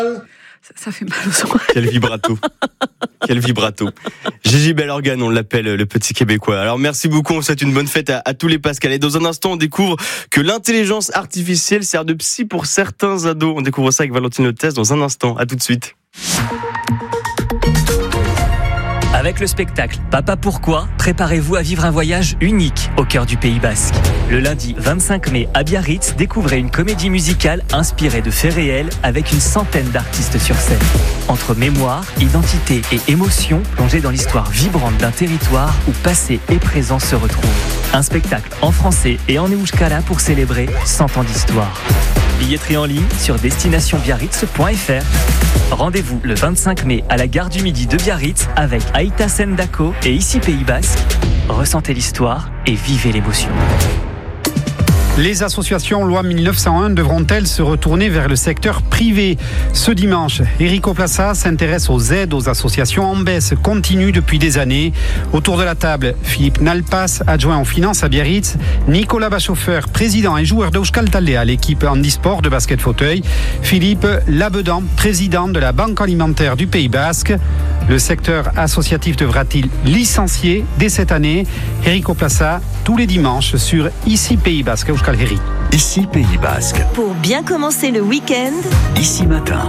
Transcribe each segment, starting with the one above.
Ça fait mal aux oreilles. Quel vibrato. Quel vibrato. Gigi Bellorgane, on l'appelle le petit Québécois. Alors merci beaucoup, on souhaite une bonne fête à tous les Pascal. Et dans un instant, on découvre que l'intelligence artificielle sert de psy pour certains ados. On découvre ça avec Valentine Lotès dans un instant. À tout de suite. Avec le spectacle Papa Pourquoi, préparez-vous à vivre un voyage unique au cœur du Pays Basque. Le lundi 25 mai à Biarritz, découvrez une comédie musicale inspirée de faits réels avec une centaine d'artistes sur scène. Entre mémoire, identité et émotion, plongez dans l'histoire vibrante d'un territoire où passé et présent se retrouvent. Un spectacle en français et en euskara pour célébrer 100 ans d'histoire. Billetterie en ligne sur destinationbiarritz.fr. Rendez-vous le 25 mai à la gare du Midi de Biarritz avec Aïta Sendako et Ici Pays Basque. Ressentez l'histoire et vivez l'émotion. Les associations loi 1901 devront-elles se retourner vers le secteur privé ? Ce dimanche, Erico Plassa s'intéresse aux aides aux associations en baisse continue depuis des années. Autour de la table, Philippe Nalpas, adjoint aux finances à Biarritz, Nicolas Bachauffeur, président et joueur d'Euskal Taldea, l'équipe handisport de basket fauteuil, Philippe Labedan, président de la Banque alimentaire du Pays Basque. Le secteur associatif devra-t-il licencier dès cette année ? Erico Plassa, tous les dimanches sur Ici Pays Basque, Euskal Herri. Ici Pays Basque. Pour bien commencer le week-end, Ici Matin.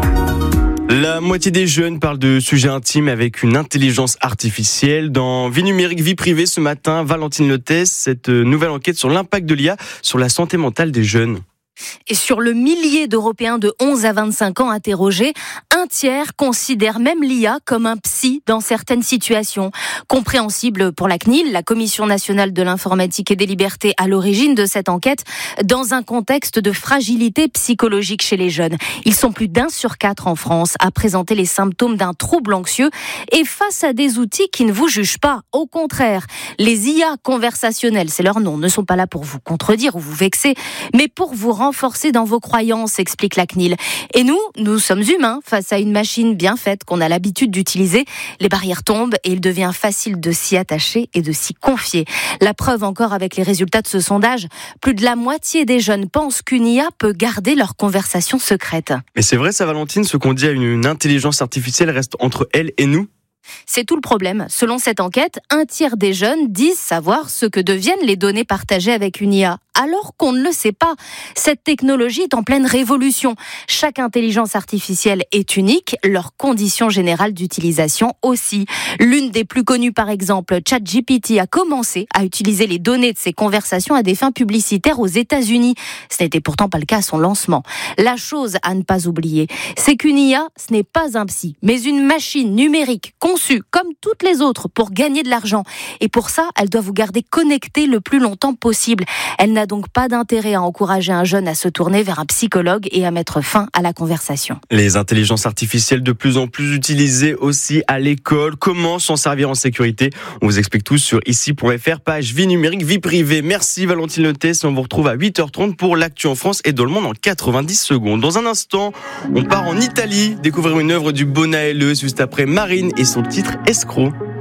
La moitié des jeunes parlent de sujets intimes avec une intelligence artificielle. Dans Vie numérique, vie privée, ce matin, Valentine Lotès, cette nouvelle enquête sur l'impact de l'IA sur la santé mentale des jeunes. Et sur le millier d'Européens de 11 à 25 ans interrogés, un tiers considère même l'IA comme un psy dans certaines situations. Compréhensible pour la CNIL, la Commission nationale de l'informatique et des libertés à l'origine de cette enquête, dans un contexte de fragilité psychologique chez les jeunes. Ils sont plus d'1 sur 4 en France à présenter les symptômes d'un trouble anxieux et face à des outils qui ne vous jugent pas. Au contraire, les IA conversationnelles, c'est leur nom, ne sont pas là pour vous contredire ou vous vexer, mais pour vous renforcer dans vos croyances, explique la CNIL. Et nous sommes humains face à une machine bien faite qu'on a l'habitude d'utiliser. Les barrières tombent et il devient facile de s'y attacher et de s'y confier. La preuve encore avec les résultats de ce sondage, plus de la moitié des jeunes pensent qu'une IA peut garder leur conversation secrète. Mais c'est vrai ça, Valentine, ce qu'on dit à une intelligence artificielle reste entre elle et nous ? C'est tout le problème. Selon cette enquête, un tiers des jeunes disent savoir ce que deviennent les données partagées avec une IA. Alors qu'on ne le sait pas. Cette technologie est en pleine révolution. Chaque intelligence artificielle est unique, leurs conditions générales d'utilisation aussi. L'une des plus connues, par exemple, ChatGPT, a commencé à utiliser les données de ses conversations à des fins publicitaires aux États-Unis. Ce n'était pourtant pas le cas à son lancement. La chose à ne pas oublier, c'est qu'une IA, ce n'est pas un psy, mais une machine numérique conçue comme toutes les autres pour gagner de l'argent. Et pour ça, elle doit vous garder connecté le plus longtemps possible. Elle n'a donc pas d'intérêt à encourager un jeune à se tourner vers un psychologue et à mettre fin à la conversation. Les intelligences artificielles de plus en plus utilisées aussi à l'école. Comment s'en servir en sécurité ? On vous explique tout sur ici.fr, page vie numérique, vie privée. Merci Valentine Lotès. On vous retrouve à 8h30 pour l'actu en France et dans le monde en 90 secondes. Dans un instant, on part en Italie découvrir une œuvre du Bonaelleux juste après Marine et son titre Escroc.